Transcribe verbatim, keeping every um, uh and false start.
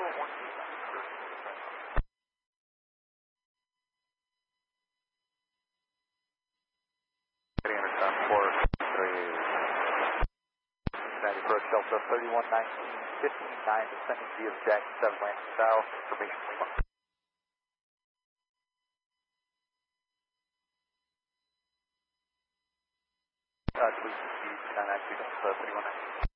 Approach Delta thirty-one nineteen, fifteen nine, descending via Jack seven landing south, information Lima. Uh, please, nine actually, Delta thirty-one nineteen.